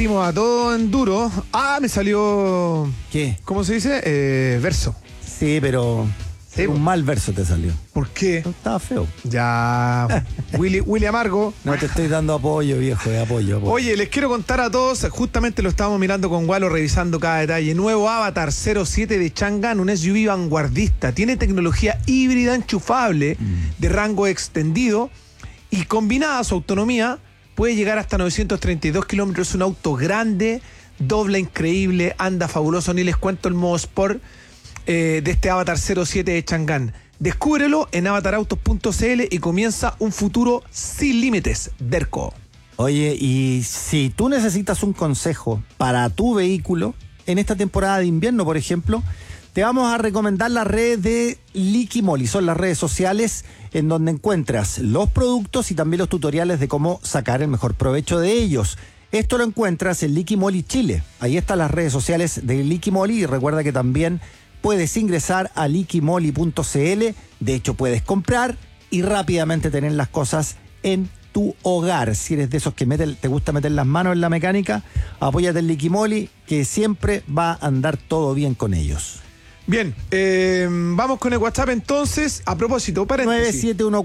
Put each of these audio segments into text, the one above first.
A todo enduro. Me salió. ¿Qué? ¿Cómo se dice? Verso. Sí, pero Sí, un mal verso te salió. ¿Por qué? Estaba feo. Ya. Willy Amargo. No te estoy dando apoyo, viejo, de apoyo. Oye, les quiero contar a todos, justamente lo estábamos mirando con Walo, revisando cada detalle. Nuevo Avatar 07 de Chang'an, un SUV vanguardista. Tiene tecnología híbrida enchufable de rango extendido y combinada a su autonomía, puede llegar hasta 932 kilómetros. Es un auto grande, dobla increíble, anda fabuloso. Ni les cuento el modo Sport de este Avatar 07 de Chang'an. Descúbrelo en avatarautos.cl y comienza un futuro sin límites. Derco. Oye, y si tú necesitas un consejo para tu vehículo, en esta temporada de invierno, por ejemplo, te vamos a recomendar las redes de Liquimoli. Son las redes sociales en donde encuentras los productos y también los tutoriales de cómo sacar el mejor provecho de ellos. Esto lo encuentras en Liquimoli Chile. Ahí están las redes sociales de Liquimoli y recuerda que también puedes ingresar a liquimoli.cl. De hecho, puedes comprar y rápidamente tener las cosas en tu hogar. Si eres de esos que te gusta meter las manos en la mecánica, apóyate en Liquimoli, que siempre va a andar todo bien con ellos. Bien, vamos con el WhatsApp entonces. A propósito, paréntesis.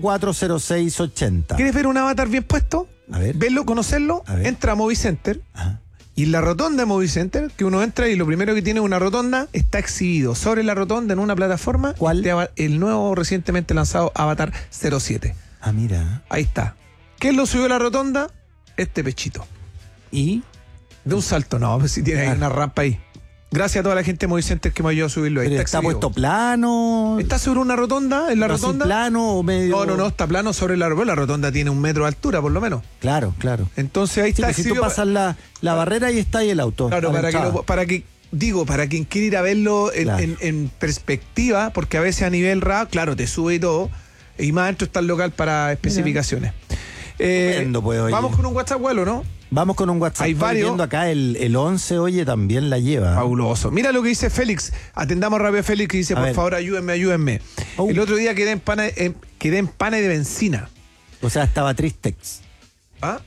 97140680. ¿Quieres ver un avatar bien puesto? A ver. Verlo, conocerlo. A ver. Entra a Movicenter. Ajá. Y en la rotonda de Movicenter, que uno entra y lo primero que tiene una rotonda, está exhibido sobre la rotonda en una plataforma. ¿Cuál? El nuevo recientemente lanzado Avatar 07. Ah, mira. Ahí está. ¿Quién lo subió a la rotonda? Este pechito. ¿Y? De un salto, no, pues si tiene ahí una rampa ahí. Gracias a toda la gente de Movicenter que me ayudó a subirlo ahí. ¿Pero está puesto plano? Está sobre una rotonda, en la ¿No rotonda. sin plano o medio? No, está plano sobre la rotonda. La rotonda tiene 1 metro de altura, por lo menos. Claro. Entonces ahí Sí, está. pues si tú pasas la barrera y está ahí el auto. Claro, para quien quiera ir a verlo Claro. en perspectiva, porque a veces a nivel RAW, claro, te sube y todo, y más dentro está el local para especificaciones. Estupendo, pues, oye. Vamos con un WhatsApp, Walo, ¿no? Vamos con un WhatsApp. Hay Estoy varios. viendo acá el 11, oye, también la lleva. Fabuloso. Mira lo que dice Félix. Atendamos rápido a Félix, que dice, A por ver. favor, ayúdenme. Oh. El otro día quedé en pana de benzina. O sea, estaba Tristex. ¿Ah?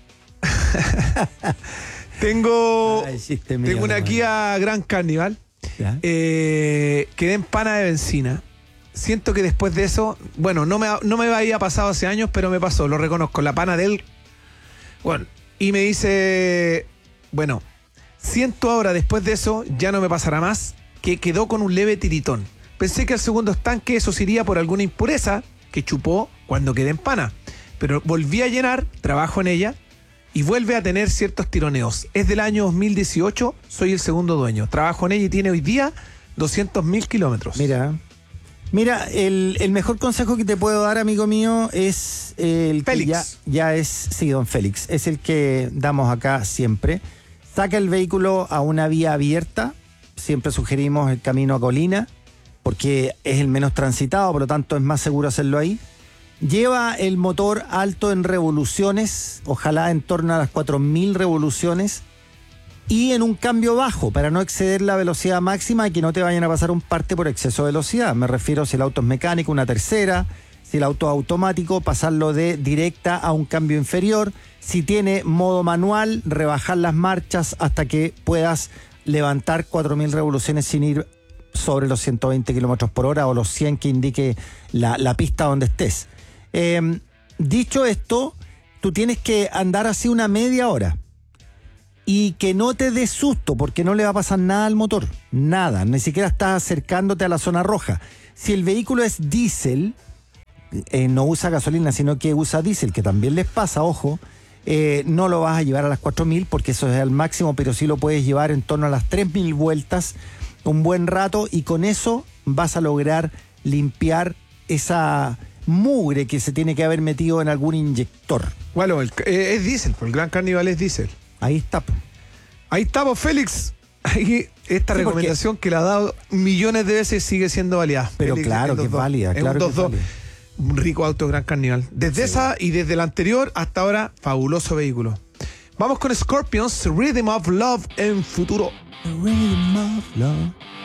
Tengo chiste mío, una hermano. Kia Grand Carnival. ¿Ya? Quedé en pana de benzina. Siento que después de eso, bueno, no me había pasado hace años, pero me pasó, lo reconozco, la pana del... Bueno, y me dice, bueno, siento ahora después de eso, ya no me pasará más, que quedó con un leve tiritón. Pensé que al segundo estanque eso se iría por alguna impureza que chupó cuando quedé en pana. Pero volví a llenar, trabajo en ella, y vuelve a tener ciertos tironeos. Es del año 2018, soy el segundo dueño. Trabajo en ella y tiene hoy día 200.000 kilómetros. Mira, el mejor consejo que te puedo dar, amigo mío, es el Félix. que ya es, sí, don Félix, es el que damos acá siempre. Saca el vehículo a una vía abierta, siempre sugerimos el camino a Colina, porque es el menos transitado, por lo tanto es más seguro hacerlo ahí. Lleva el motor alto en revoluciones, ojalá en torno a las 4.000 revoluciones, y en un cambio bajo, para no exceder la velocidad máxima y que no te vayan a pasar un parte por exceso de velocidad. Me refiero si el auto es mecánico, una tercera, si el auto es automático, pasarlo de directa a un cambio inferior. Si tiene modo manual, rebajar las marchas hasta que puedas levantar 4.000 revoluciones sin ir sobre los 120 kilómetros por hora o los 100 que indique la pista donde estés. Dicho esto, tú tienes que andar así una media hora. Y que no te dé susto, porque no le va a pasar nada al motor. Nada, ni siquiera estás acercándote a la zona roja. Si el vehículo es diésel, no usa gasolina, sino que usa diésel, que también les pasa, ojo, no lo vas a llevar a las 4.000 porque eso es al máximo, pero sí lo puedes llevar en torno a las 3.000 vueltas un buen rato y con eso vas a lograr limpiar esa mugre que se tiene que haber metido en algún inyector. Bueno, es diésel, el Gran Carnival es diésel. Ahí está. Ahí estamos, Félix. Esta recomendación que la ha dado millones de veces sigue siendo válida. Pero Félix, claro que es válida, claro que es válida. Un rico auto Gran Carnival. Desde esa y desde la anterior hasta ahora, fabuloso vehículo. Vamos con Scorpions, Rhythm of Love en futuro. The rhythm of love.